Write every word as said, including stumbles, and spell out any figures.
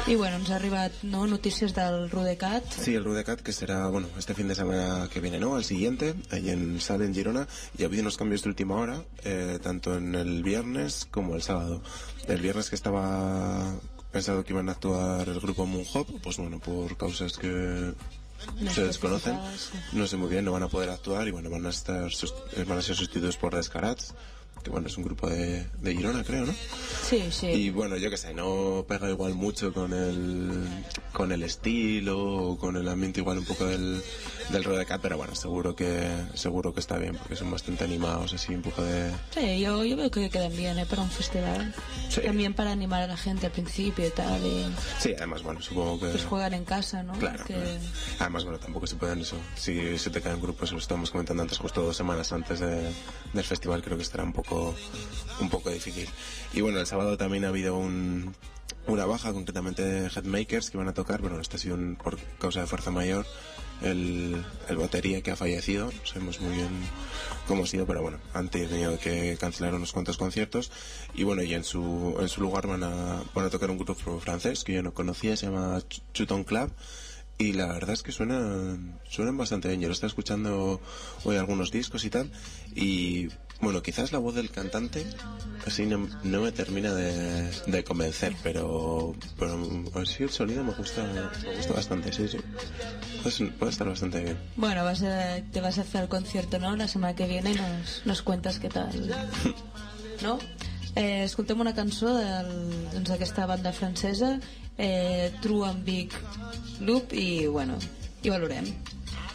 I bueno, ens ha arribat, ¿no?, noticias del Rudecat. Sí, el Rudecat, que será, bueno, este fin de semana que viene, ¿no?, al siguiente, ahí en Sala, en Girona, y ha habido unos cambios de última hora, eh, tanto en el viernes como el sábado. El viernes, que estaba pensado que iban a actuar el grupo Moon Hop, pues bueno, por causas que no se desconocen, no sé muy bien, no van a poder actuar, y bueno, van a estar van a ser sustituidos por Descarats, que bueno, es un grupo de, de Girona, creo, ¿no? Sí, sí. Y bueno, yo que sé, no pega igual mucho con el con el estilo o con el ambiente igual un poco del, del Rudecat, pero bueno, seguro que seguro que está bien, porque son bastante animados, así un poco de... Sí, yo, yo veo que quedan bien, ¿eh?, para un festival. Sí. También para animar a la gente al principio y tal. Y... Sí, además, bueno, supongo que... Pues juegan en casa, ¿no? Claro, que... claro. Además, bueno, tampoco se pueden eso. Si se te caen grupos, lo estábamos comentando antes, justo dos semanas antes de, del festival, creo que estará un poco un poco difícil. Y bueno, el sábado también ha habido un, una baja, concretamente Headmakers, que iban a tocar. Bueno, este ha sido un, por causa de fuerza mayor, el, el batería que ha fallecido. No sabemos muy bien cómo ha sido, pero bueno, han tenido que cancelar unos cuantos conciertos. Y bueno, y en su, en su lugar van a, van a tocar un grupo francés que yo no conocía, se llama Chuton Club. Y la verdad es que suenan, suenan bastante bien. Yo lo estaba escuchando hoy algunos discos y tal. Y bueno, quizás la voz del cantante así no, no me termina de, de convencer, pero, pero así el sonido me gusta, me gusta bastante, sí, sí. Puede, puede estar bastante bien. Bueno, vas a, te vas a hacer el concierto, ¿no?, la semana que viene, y nos, nos cuentas qué tal, no? Eh, escoltem una cançó del, doncs, d'aquesta banda francesa, eh, True and Big Loop, i bueno, i valorem.